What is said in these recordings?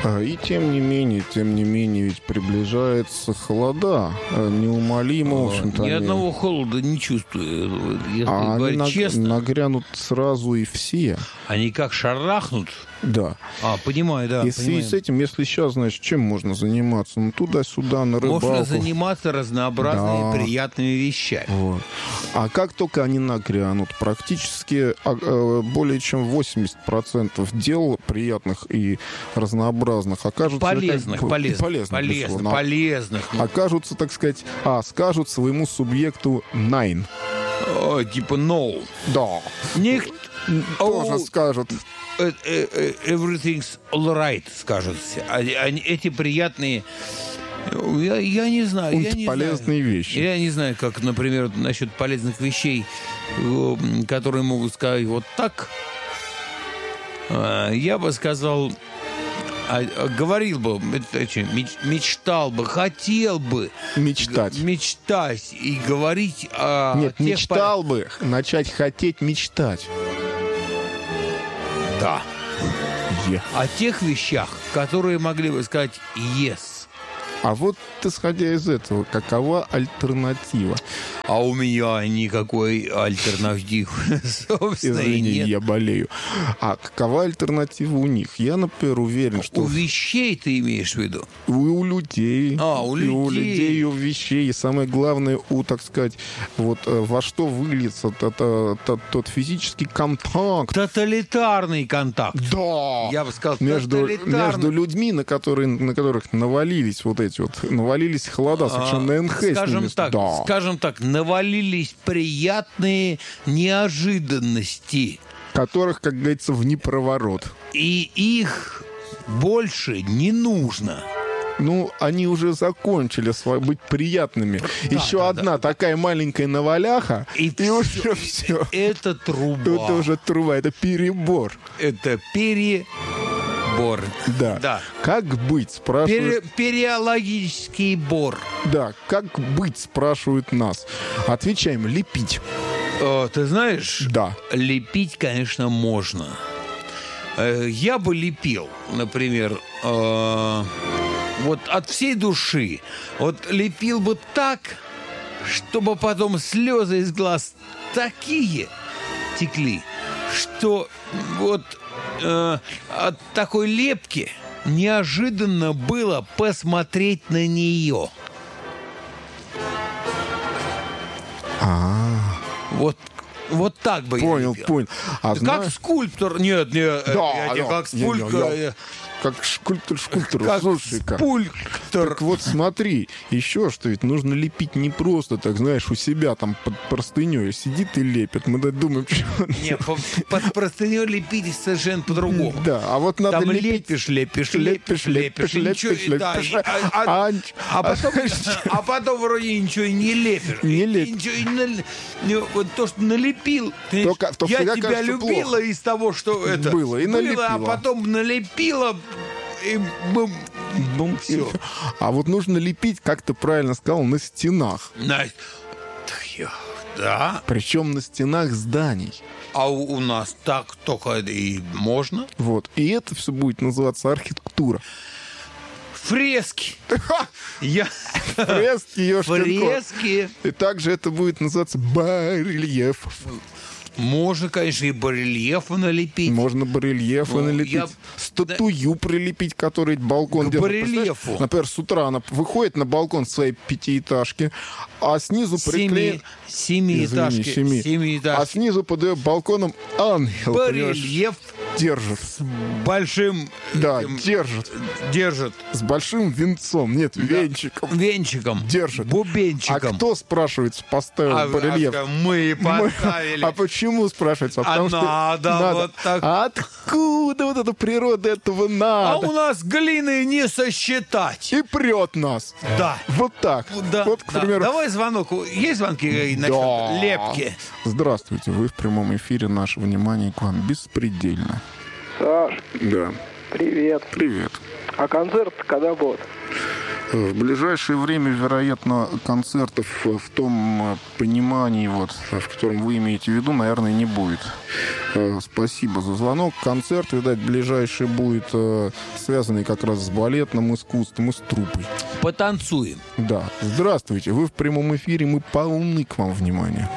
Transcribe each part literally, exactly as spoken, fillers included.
И тем не менее, тем не менее, ведь приближается холода. Неумолимо, в общем-то. Ни они... одного холода не чувствую. Если а говорить они честно, нагрянут сразу и все. Они как шарахнут. Да. А, понимаю, да. И в связи с этим, если сейчас, значит, чем можно заниматься? Ну, туда-сюда, на рыбалку. Можно заниматься разнообразными да. приятными вещами. Вот. А как только они нагрянут, практически более чем восемьдесят процентов дел приятных и разнообразных окажутся... Полезных, как, полезных, полезных, полезных, полезных. Окажутся, так сказать, а, скажут своему субъекту nine. О, типа no. Да. Них... Тоже О, скажут. Everything's all right, скажут все. Они, эти приятные... Я, я не знаю. Я не полезные знаю. вещи. Я не знаю, как, например, насчет полезных вещей, которые могут сказать вот так. Я бы сказал... Говорил бы, мечтал бы, хотел бы мечтать, мечтать и говорить о Нет, тех мечтал пол... бы начать хотеть мечтать. Да. Yeah. О тех вещах, которые могли бы сказать yes. А вот, исходя из этого, какова альтернатива? А у меня никакой альтернативы, собственно, Извини, нет. я болею. А какова альтернатива у них? Я, например, уверен, что... У вещей ты имеешь в виду? У, у людей. А, у людей. И у людей, и у вещей. И самое главное, у, так сказать, вот во что выльется тот, тот, тот физический контакт. Тоталитарный контакт. Да! Я бы сказал, между, тоталитарный. между людьми, на, которые, на которых навалились вот эти вот, навалились холода, совершенно а, эн ха скажем так, да. скажем так, навалились приятные неожиданности. Которых, как говорится, в непроворот. И их больше не нужно. Ну, они уже закончили свой, быть приятными. Да, Еще да, одна да. такая маленькая наваляха, и, и все, уже все. Это труба. Это уже труба, это перебор. Это перебор. Да. да. Как быть, спрашивают... Пере, периологический бор. Да, как быть, спрашивают нас. Отвечаем, лепить. О, ты знаешь, да. Лепить, конечно, можно. Я бы лепил, например, э, вот от всей души. Вот лепил бы так, чтобы потом слезы из глаз такие текли, что вот э, от такой лепки неожиданно было посмотреть на нее. А-а-а. Вот, вот так бы понял, я лепил. Понял, а Как знаешь... скульптор. Нет, нет, да, я не да, как не, скульптор. не, я... Как скульптор скульптору. Как Слушай-ка. скульптор. Так вот смотри, еще что, ведь нужно лепить не просто так, знаешь, у себя там под простыней сидит и лепит. Мы думаем, что... Нет, под простыней лепить совершенно по-другому. Да, а вот надо там лепить... лепишь, лепишь, лепишь, лепишь, лепишь, лепишь. А, а, а, потом, а потом вроде ничего и не лепишь. Не лепишь. Ничего и не, вот то, что налепил, ты, Только, то я тебя кажется, любила плохо. из того, что это было, и налепила. а потом налепила, и бум, бум, все. А вот нужно лепить, как ты правильно сказал, на стенах. На... Да. Причем на стенах зданий. А у, у нас так только и можно. Вот. И это все будет называться архитектура. Фрески. Я... Фрески, ёшкин Фрески. кот. И также это будет называться барельеф. Можно, конечно, и барельефы налепить. Можно барельефы ну, налепить. Я... Статую да... прилепить, который балкон держит. Барельефу. Например, с утра она выходит на балкон своей пятиэтажки, а снизу приклеен... Семиэтажки. Извини, семи. Семиэтажки. А снизу под ее балконом ангел. Барельеф. Держит. С большим... Да, этим... держит. Держит. С большим венцом. Нет, да. венчиком. Венчиком. Держит. Бубенчиком. А кто, спрашивается, поставил а, барельеф? А, мы поставили. Мы... А почему, спрашивается? А, а потому надо, что надо. Вот так. А откуда вот эта природа этого надо? А у нас глины не сосчитать. И прет нас. Да. Вот так. Да, вот, к да. примеру... Давай звонок. Есть звонки насчет да. лепки? Здравствуйте. Вы в прямом эфире. Наше внимание к вам беспредельно. Саш. Да. Привет. Привет. А концерт когда будет? В ближайшее время, вероятно, концертов в том понимании, вот, в котором вы имеете в виду, наверное, не будет. Спасибо за звонок. Концерт, видать, ближайший будет связанный как раз с балетным искусством и с труппой. Потанцуем. Да. Здравствуйте. Вы в прямом эфире. Мы полны к вам внимания.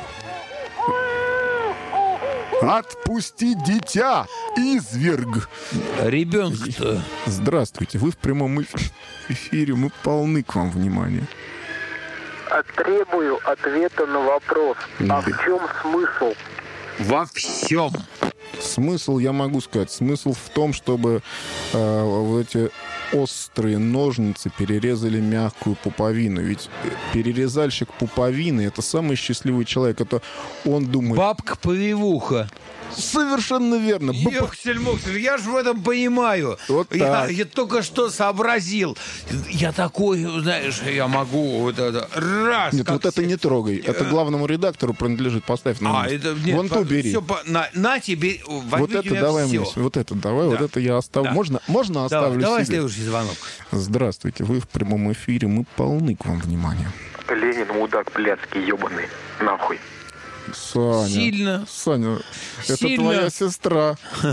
Отпусти дитя, изверг. Ребенок-то. Здравствуйте. Вы в прямом эфире. Мы полны к вам внимания. Требую ответа на вопрос. Да. А в чем смысл? Во всем. Смысл, я могу сказать, смысл в том, чтобы э, вот эти острые ножницы перерезали мягкую пуповину. Ведь перерезальщик пуповины — это самый счастливый человек. Это он думает... Бабка-повивуха. Совершенно верно. Ёксель-моксель, я же в этом понимаю. Вот я, так. я только что сообразил. Я такой, знаешь, я могу вот это раз. Нет, вот это не трогай. Это главному редактору принадлежит. Поставь на А, место. это, нет, Вон ту бери. Все, на, на тебе, Вот это давай мне. Вот это давай. Да. Вот это я оставлю. Да. Можно, можно оставлю Давай, давай себе? следующий звонок. Здравствуйте. Вы в прямом эфире. Мы полны к вам внимания. Ленин мудак блядский ебаный. Нахуй. Саня. Сильно. Саня, это Сильно. твоя сестра.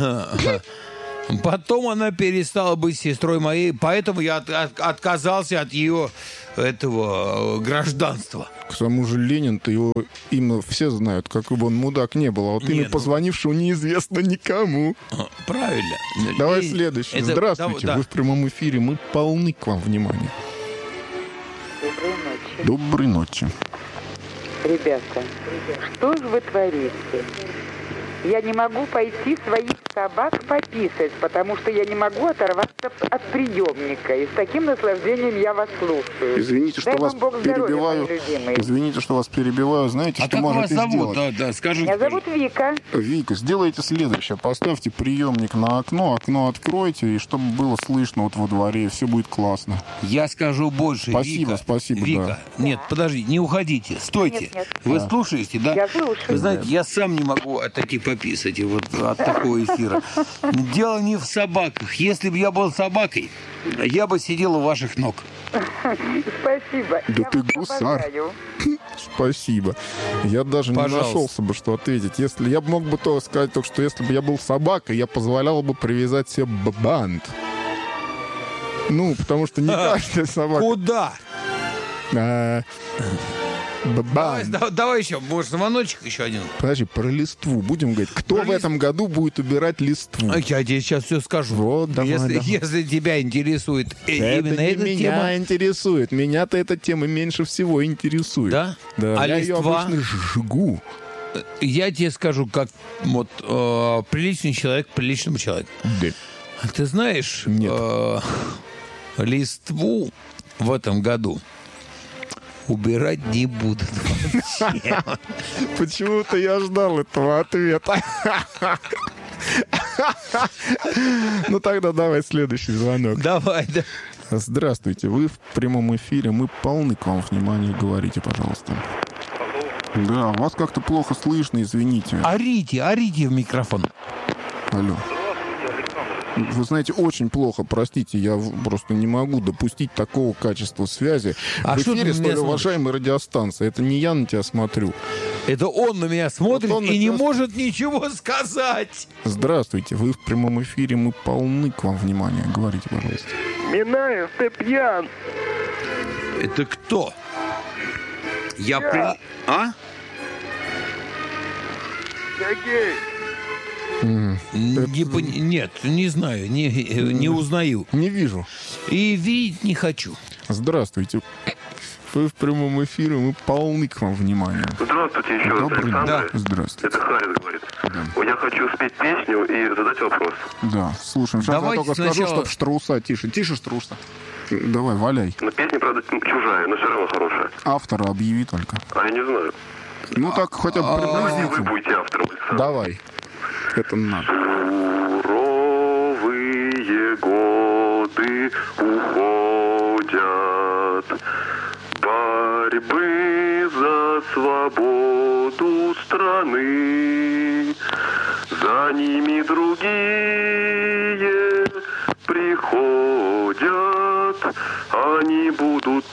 Потом она перестала быть сестрой моей, поэтому я от- от- отказался от ее этого э, гражданства. К тому же Ленин-то его имя все знают, какой бы он мудак не был. А вот Не, имя ну- позвонившего неизвестно никому. Правильно. Давай И следующий. это- Здравствуйте, да, вы в прямом эфире. Мы полны к вам внимания. Доброй ночи. Доброй ночи. Ребята, что же вы творите? Я не могу пойти своих собак пописать, потому что я не могу оторваться от приемника. И с таким наслаждением я вас слушаю. Извините, что Дай вас вам Бог здоровья, перебиваю. мои любимые. Извините, что вас перебиваю. Знаете, А что как вас можете зовут? сделать? Да, да, скажите. Меня зовут Вика. Вика, сделайте следующее. Поставьте приемник на окно, окно откройте, и чтобы было слышно вот во дворе, все будет классно. Я скажу больше. Спасибо, Вика, спасибо, Вика, нет, подожди, не уходите, стойте. Нет, нет. Вы слушаете, да? Я слушаю. Вы знаете, я сам не могу от таких пописать вот от такого эфира. Дело не в собаках. Если бы я был собакой, я бы сидел у ваших ног. Спасибо. Да я ты вас гусар. обожаю. Спасибо. Я даже Пожалуйста. не нашелся бы, что ответить. Если я мог бы то сказать, только что если бы я был собакой, я позволял бы привязать себе б- бант. Ну, потому что не каждая собака. Куда? А, б- Давай, бант. да- давай еще, может, звоночек еще один. Подожди, про листву будем говорить. Кто Про в лист- этом году будет убирать листву? А я тебе сейчас все скажу. Вот, давай, если, давай. если тебя интересует э, Это именно не эта меня тема. интересует. Меня-то эта тема меньше всего интересует. Да? Да, А я ее листва? обычно жгу. Я тебе скажу, как вот э, приличный человек приличному человеку. Да. Ты знаешь, Нет. э, листву в этом году убирать не будут вообще. Почему-то я ждал этого ответа. Ну тогда давай следующий звонок. Давай, да. Здравствуйте, вы в прямом эфире. Мы полны к вам внимания. Говорите, пожалуйста. Да, вас как-то плохо слышно, извините. Орите, орите в микрофон. Алло. Вы знаете, очень плохо, простите, я в- просто не могу допустить такого качества связи. А в что ты эфире на столь меня смотришь? уважаемая радиостанция. Это не я на тебя смотрю. Это он на меня смотрит Вот он на и не тебя может ничего сказать. Здравствуйте, вы в прямом эфире. Мы полны к вам внимания. Говорите, пожалуйста. Минаев, ты пьян. Это кто? Я при... А? Я гей. Не пон- Нет, не знаю, не, не узнаю. Не вижу. И видеть не хочу. Здравствуйте. Вы в прямом эфире. Мы полны к вам внимания. Здравствуйте еще раз, Добрый день. Александр. Здравствуйте. Это Харис говорит. Я хочу спеть песню и задать вопрос. Да, слушаем. Сейчас Давайте я только скажу, сначала- чтоб Штруса тише. Тише, Штруса. Давай, валяй. Но песня, правда, чужая, но все равно хорошая. Автора объяви только. А я не знаю. Ну так хотя бы Давайте вы приблизительно. будете автором. Давай. Это надо. Суровые годы уходят, борьбы за свободу страны. За ними другие приходят, они будут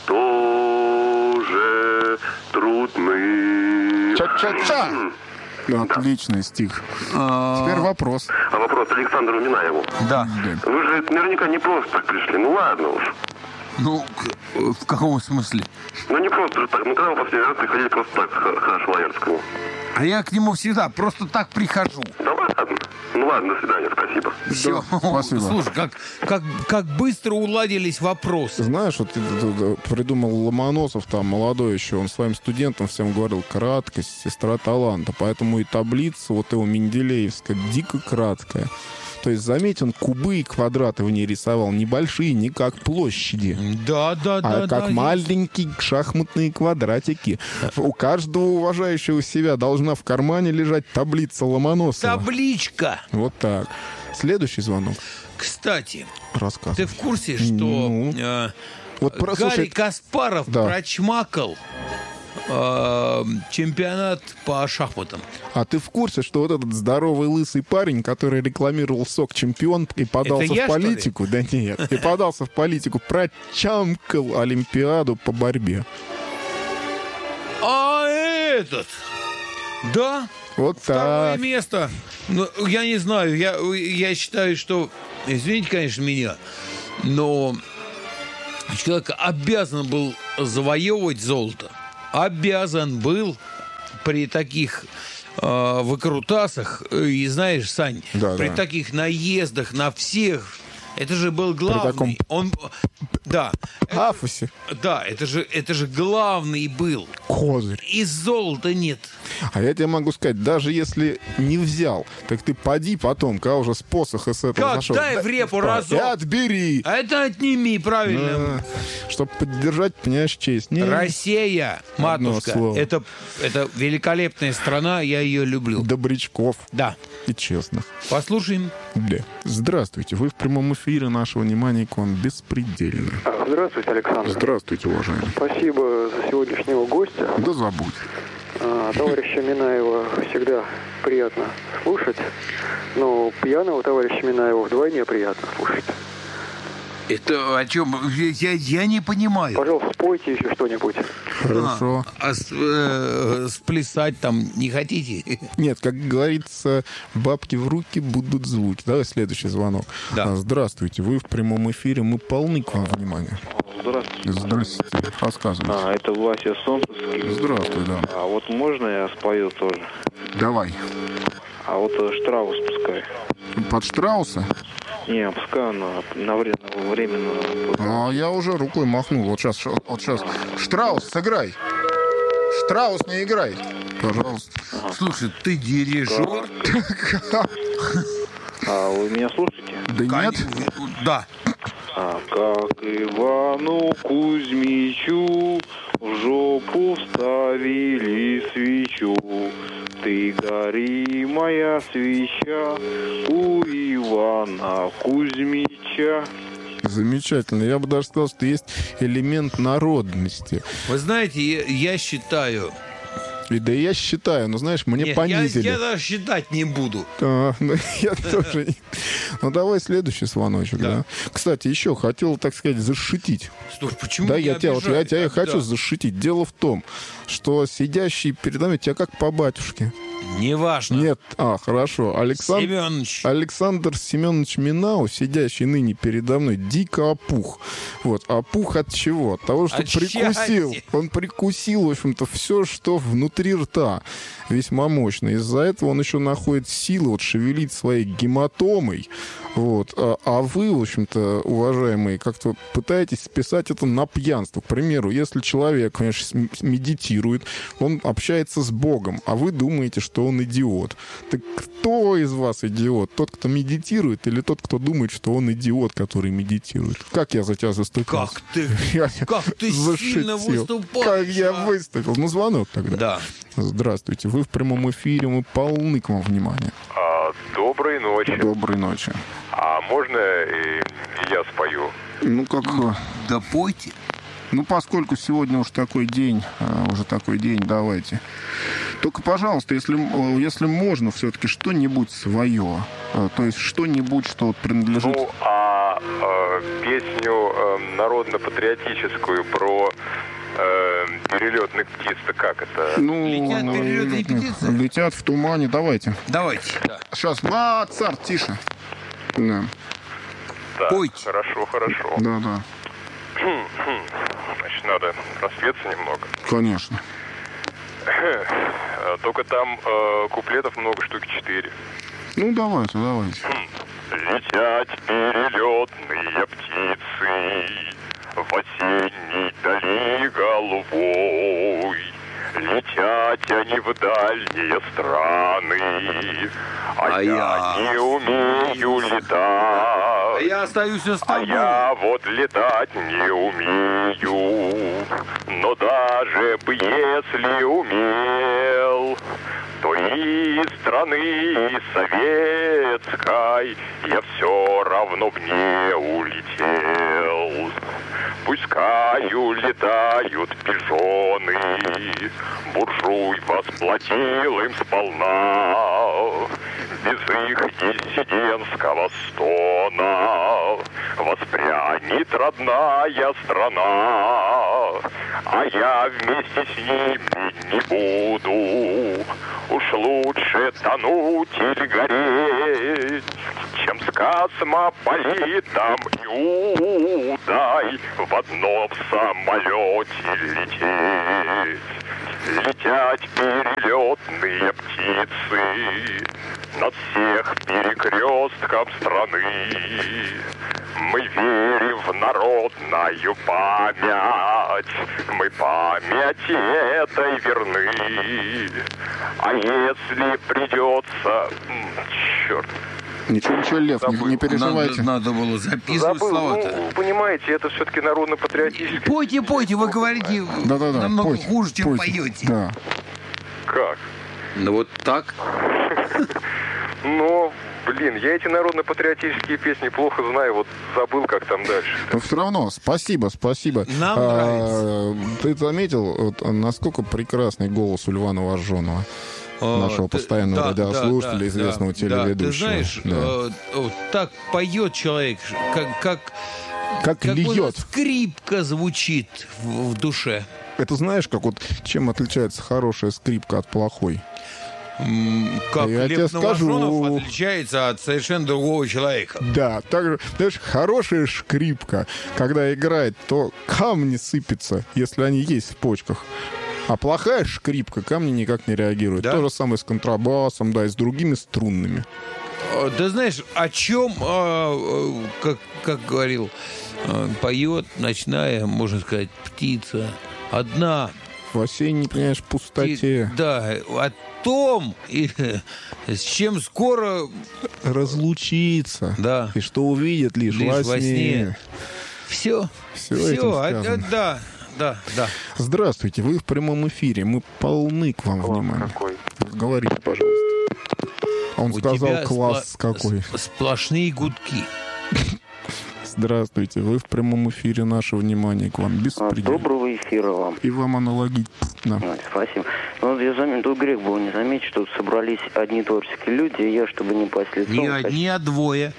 тоже трудны. Ча-ча-ча! Отличный стих. Теперь вопрос. А вопрос Александру Минаеву. Да. Вы же наверняка не просто так пришли. Ну ладно уж. Ну, в каком смысле? Ну не просто же так. Ну когда вы последний раз приходили просто так к хорошему Лаерскому? А я к нему всегда просто так прихожу. Да ладно. Ну ладно, до свидания, спасибо. Все. Да, спасибо. Слушай, как, как, как быстро уладились вопросы. Знаешь, вот ты, ты, ты придумал Ломоносов, там, молодой еще, он своим студентам всем говорил: краткость, сестра таланта. Поэтому и таблица вот его менделеевская дико краткая. То есть, заметь, он кубы и квадраты в ней рисовал небольшие, не как площади, Да, да, да. а как да, маленькие шахматные квадратики. У каждого уважающего себя должна в кармане лежать таблица Ломоносова. Табличка. Вот так. Следующий звонок. Кстати, Рассказывай. ты в курсе, что Ну. э, Вот про- Гарри слушай, Каспаров Да. прочмакал э, чемпионат по шахматам? А ты в курсе, что вот этот здоровый лысый парень, который рекламировал сок «Чемпион» и подался Это я, в политику, да нет, и подался в политику, прочамкал Олимпиаду по борьбе. А этот? Да? Вот Второе так. место. Ну, я не знаю, я, я считаю, что... Извините, конечно, меня, но человек обязан был завоевывать золото. Обязан был при таких э, выкрутасах. И знаешь, Сань, Да, при да. таких наездах на всех... Это же был главный. таком- Он, да, Афосе. да, это же, это же главный был. Козырь. И золота нет. А я тебе могу сказать, даже если не взял, так ты поди потом, когда уже с посоха с этого Как? нашел. Дай в репу разок. И отбери. А это отними, правильно. Чтобы поддержать, понимаешь, честь. Не, Россия, матушка, слово. это, это великолепная страна, я ее люблю. добрячков Да. и честных. Послушаем. Да. Здравствуйте, вы в прямом эфире, наше внимание к вам беспредельно. Здравствуйте, Александр. Здравствуйте, уважаемый. Спасибо за сегодняшнего гостя. Да забудь. А, Товарища Минаева всегда приятно слушать, но пьяного товарища Минаева вдвойне приятно слушать. Это о чем? Я, я не понимаю. Пожалуйста, спойте еще что-нибудь. Хорошо. А, а с- э, сплясать там не хотите? Нет, как говорится, бабки в руки будут звуки. Давай следующий звонок. Да. А, Здравствуйте, вы в прямом эфире, мы полны к вам внимания. Здравствуйте. Здравствуйте, рассказывайте. А, это Вася Солнцевский. Здравствуй, да. А вот можно я спою тоже? Давай. А вот э, Штраус пускай. Под Штрауса? Не, пускай она на время, временно. А я уже рукой махнул. Вот сейчас, вот сейчас. Штраус, сыграй. Штраус, не играй. Пожалуйста. Слушай, ты дирижер? А вы меня слушаете? Да нет. Да. А как Ивану Кузьмичу в жопу вставили свечу. Ты гори, моя свеча, у Ивана Кузьмича. Замечательно. Я бы даже сказал, что есть элемент народности. Вы знаете, я, я считаю... И да я считаю, но знаешь, мне Нет, я, понизили. я даже считать не буду. А, ну, я тоже. не- Ну, давай следующий звоночек, да. Да. Кстати, еще хотел, так сказать, зашитить. Слушай, почему Да, меня я тебя, вот, я обижают? тебя и Когда? хочу зашитить. Дело в том, что сидящий передо мной тебя как по батюшке. Неважно. Нет, а, хорошо. Александр, Семенович. Александр Семенович Минау, сидящий ныне передо мной, дико опух. Вот, опух от чего? От того, что От прикусил. счастья. Он прикусил, в общем-то, все, что внутри рта. Весьма мощно. Из-за этого он еще находит силы вот шевелить своей гематомой. Вот. А, а вы, в общем-то, уважаемые, как-то пытаетесь списать это на пьянство. К примеру, если человек, конечно, см- медитирует, он общается с Богом, а вы думаете, что он идиот. Так кто из вас идиот? Тот, кто медитирует, или тот, кто думает, что он идиот, который медитирует? Как я за тебя заступился? Как ты, Я как ты сильно зашутил. выступаешь. Как я а? выступил. Ну, звонок тогда. Да. Здравствуйте. Вы в прямом эфире. Мы полны к вам внимания. А, доброй ночи. Доброй ночи. А можно и, и я спою? Ну, как... э, Да пойте. Ну, поскольку сегодня уж такой день, э, уже такой день, давайте. Только, пожалуйста, если, э, если можно, все-таки что-нибудь свое. Э, То есть что-нибудь, что вот принадлежит... Ну, а э, песню э, народно-патриотическую про э, перелетных птиц-то как это? Ну, Летят ну, перелетные птицы? Летят в тумане, давайте. Давайте. Да. Сейчас, Моцарт, тише. Да, Так, Пойте. хорошо, хорошо. да, да, Значит, надо просветиться немного. конечно. Э, Только там э, куплетов много, штуки четыре. Ну, давайте, давайте. Летят перелетные птицы в осенней дали голубой. Летят они в дальние страны, а, А я, я- не умею летать. Я остаюсь с А тобой. я вот летать не умею, но даже бы если умел, то из страны советской я все равно в не улетел. Пускай улетают пижоны, буржуй восплатил им сполна. Без их диссидентского стона воспрянет родная страна. А я вместе с ними не буду, уж лучше тонуть или гореть, чем с космополитом Иудой в одном самолете лететь. Летят перелетные птицы над всех перекрестков страны. Мы верим в народную память, мы памяти этой верны. А если придется... м, Черт, Ничего, ничего, Лев, не, не переживайте. Надо, надо было записывать забыл. слова-то. Ну, понимаете, это все-таки народно-патриотический. Пойте, пойте, вы говорите Да-да-да, намного пойте, хуже, чем пойте. поете. Да. Как? Ну вот так. Но, блин, я эти народно-патриотические песни плохо знаю, вот забыл, как там дальше. Но все равно, спасибо, спасибо. Нам А, ты заметил, вот, насколько прекрасный голос у Льва Новожженова? Нашего Ты- постоянного да, радиослушателя, да, известного да, телеведущего. Да. Ты знаешь, Да. э, вот так поет человек, как, как, Как как будто льет. скрипка звучит в, в душе. Это знаешь, как вот чем отличается хорошая скрипка от плохой? М, Как Я тебе Лев Новоженов скажу. отличается от совершенно другого человека. Да, также, знаешь, хорошая скрипка, когда играет, то камни сыпятся, если они есть в почках. А плохая скрипка, камни никак не реагируют. Да? То же самое с контрабасом, да, и с другими струнными. Э, Ты знаешь, о чем, э, э, как, как говорил, э, поет ночная, можно сказать, птица. Одна. В осенней, понимаешь, И- пустоте. да, о том, и, с чем скоро... Разлучиться. Да. И что увидит лишь, Лишь во во сне. сне. Все. Всё этим сказано. да, да, да. Здравствуйте, вы в прямом эфире. Мы полны к вам внимания. Какой? Говорите, пожалуйста. Он У сказал, тебя класс спла- какой. с- Сплошные гудки. Здравствуйте, вы в прямом эфире. Наше внимание к вам. Без А, предела. Доброго эфира вам. И вам аналогично. Ой, спасибо. Ну, вот я заметил, тут грех был не заметить, что тут собрались одни творческие люди, и я, чтобы не пасть лицом... Не хочу- одни, а двое.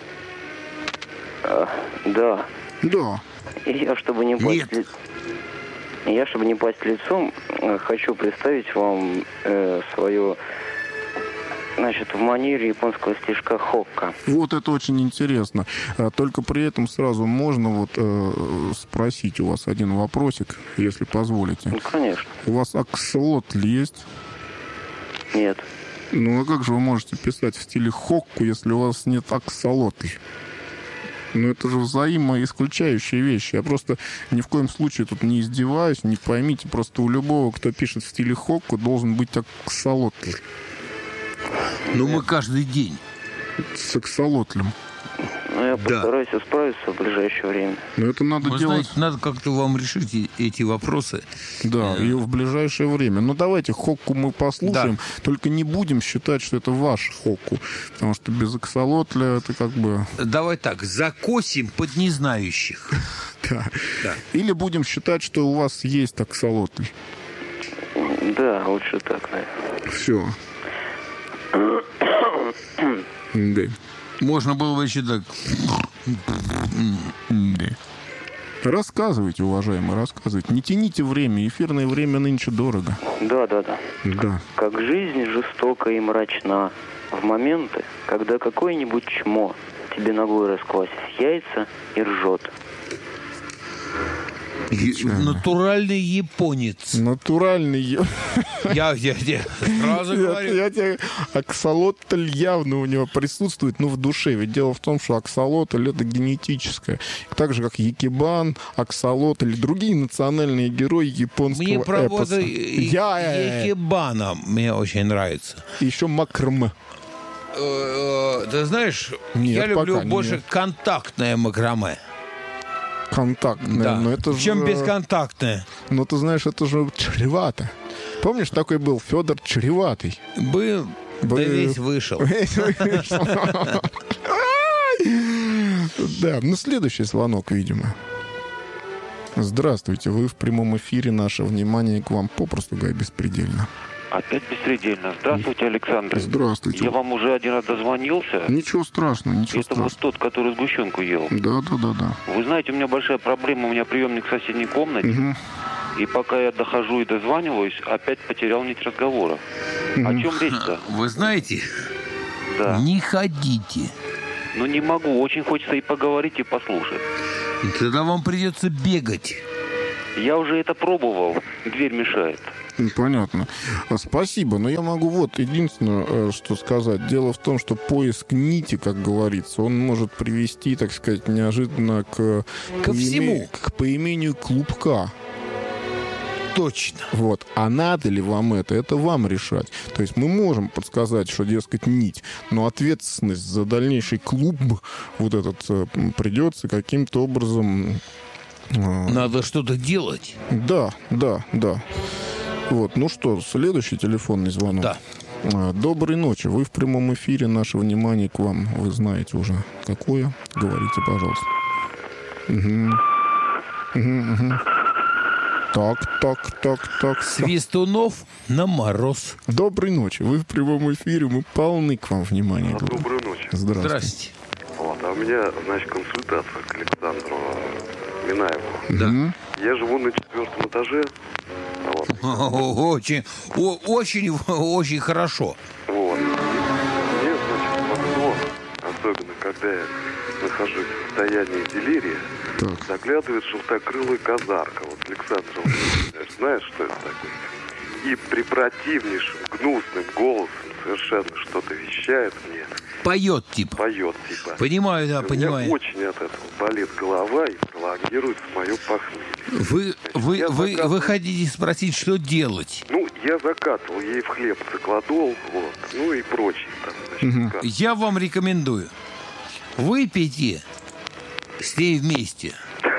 А, да. Да. И я, чтобы не пасть... Нет. ли- Я, чтобы не пасть лицом, э, хочу представить вам э, свое... Значит, в манере японского стишка хокка. Вот это очень интересно. А, Только при этом сразу можно вот э, спросить у вас один вопросик, если позволите. Ну, конечно. У вас аксолотль есть? Нет. Ну а как же вы можете писать в стиле хокку, если у вас нет аксолотль? Ну это же взаимоисключающие вещи. Я просто ни в коем случае тут не издеваюсь, не поймите. Просто у любого, кто пишет в стиле хокку, должен быть аксолотль. Ну, мы каждый день. С аксолотлем. Ну, я Да. постараюсь исправиться в ближайшее время. Но это надо Вы делать... знаете, надо как-то вам решить и- эти вопросы. Да, и в ближайшее время. Ну, давайте хокку мы послушаем, только не будем считать, что это ваш хокку, потому что без аксолотля это как бы... Давай так, закосим под незнающих. Да. Да. Или будем считать, что у вас есть аксолотль. Да, лучше так, наверное. Все. Да. Можно было бы еще так. Да. Рассказывайте, уважаемый, рассказывайте. Не тяните время, эфирное время нынче дорого. Да, да, да. Да. Как жизнь жестока и мрачна, в моменты, когда какое-нибудь чмо тебе ногой расквасит яйца и ржет. Е- натуральный японец. Натуральный. Я, я, я сразу Я, говорю. я тебе... Аксолотль явно у него присутствует, ну, в душе. Ведь дело в том, что аксолотль — это генетическое. Так же, как якибан, аксолотль и другие национальные герои японского Мне эпоса. проводы Я... якибана мне очень нравится. И еще макрм. Э, Ты знаешь, Нет, я люблю пока больше нет. контактное макраме. Контактное. Да. Но это Чем же... бесконтактное. Ну, ты знаешь, это же чревато. Помнишь, такой был Федор Чреватый? Был, Был. да весь вышел. Да, ну следующий звонок, видимо. Здравствуйте, вы в прямом эфире. Наше внимание к вам, попросту говоря, беспредельно. Опять беспредельно. Здравствуйте, Александр. Здравствуйте. Я вам уже один раз дозвонился. Ничего страшного, ничего Это вот страшного. тот, который сгущенку ел. Да, да, да, да. Вы знаете, у меня большая проблема. У меня приемник в соседней комнате. Мгм. И пока я дохожу и дозваниваюсь, опять потерял нить разговора. О чем речь-то? Вы знаете, Да. не ходите. Ну не могу. Очень хочется и поговорить, и послушать. Тогда вам придется бегать. Я уже это пробовал. Дверь мешает. Ну, понятно. А, Спасибо, но я могу вот единственное, э, что сказать. Дело в том, что поиск нити, как говорится, он может привести, так сказать, неожиданно к... Ко поиме- всему. К поимению клубка. Точно. Вот. А надо ли вам это? Это вам решать. То есть мы можем подсказать, что, дескать, нить, но ответственность за дальнейший клуб вот этот э, придется каким-то образом... э, Надо что-то делать. Да, да, да. Вот, ну что, следующий телефонный звонок. Да. А, Доброй ночи. Вы в прямом эфире. Наше внимание к вам. Вы знаете уже какое. Говорите, пожалуйста. Угу. Угу, угу. Так, так, так, так. Свистунов на мороз. Доброй ночи. Вы в прямом эфире. Мы полны к вам внимания. Доброй ночи. Здравствуйте. Здрасте. Вот, а у меня, значит, консультация к Александру Минаеву. Да. Мгм. Я живу на четвертом этаже. Вот. Очень, о- очень, очень хорошо. Вот. И мне, значит, в окно, особенно когда я нахожусь в состоянии делирия, Так. заглядывает желтокрылая казарка. Вот, Александр Владимирович, знаешь, что это такое? И припротивнейшим, гнусным голосом совершенно что-то вещает мне, Поет типа. поет типа. Понимаю, да, У меня понимаю. очень от этого болит голова и пролонгируется мое похмелье. Вы, вы, Я вы, заказывал- вы хотите спросить, что делать? Ну, я закатывал ей в хлеб циклодол, вот, ну и прочие там, значит, Мгм. лекарства. Я вам рекомендую. Выпейте с ней вместе.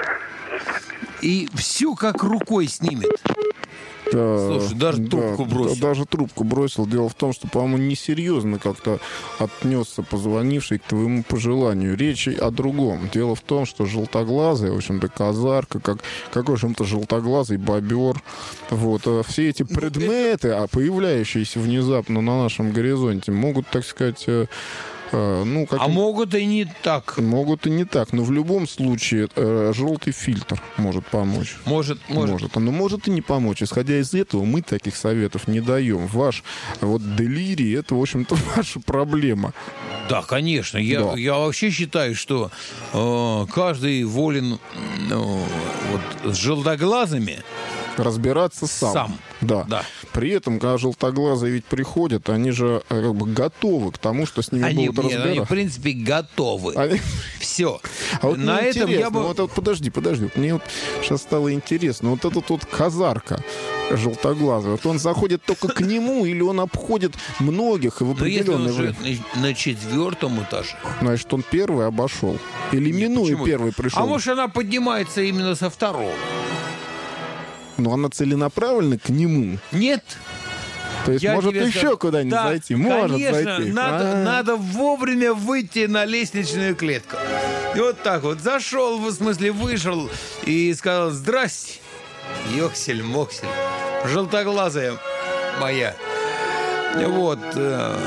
И все как рукой снимет. Да, Слушай, даже да, трубку бросил. да, даже трубку бросил. Дело в том, что, по-моему, несерьезно как-то отнесся позвонивший к твоему пожеланию. Речь о другом. Дело в том, что желтоглазая, в общем-то, казарка, как, как в общем-то, желтоглазый бобер. Вот. а Все эти предметы, а появляющиеся внезапно на нашем горизонте, могут, так сказать... э, э, Ну, как А могут и не так. Могут и не так, но в любом случае э, желтый фильтр может помочь. Может, может. Может. Но может и не помочь. Исходя из этого, мы таких советов не даем. Ваш вот делирий — это, в общем-то, ваша проблема. Да, конечно. Я, Да. я вообще считаю, что э, каждый волен э, вот, с желтоглазыми. Разбираться сам. Сам. Да. Да. При этом, когда желтоглазые ведь приходят, они же э, как бы готовы к тому, что с ними Они, будут нет, они, в разбираться. принципе, готовы. Они- Все. А вот На мне этом я интересно, бы... вот, вот подожди, подожди. Вот мне вот сейчас стало интересно. Вот этот вот казарка желтоглазый, вот он заходит только к нему или он обходит многих и в Но если он определенное живет время? на, на четвертом этаже. Значит, он первый обошел. Или минуя Почему? первый пришел. А может, она поднимается именно со второго? Но она целенаправленно к нему. Нет. То есть Я может тебе еще скажу. куда-нибудь Да, зайти. Может конечно, зайти. Надо, А. надо вовремя выйти на лестничную клетку. И вот так вот зашел, в смысле вышел и сказал: здрасте, Йоксель-моксель, желтоглазая моя. Вот. э,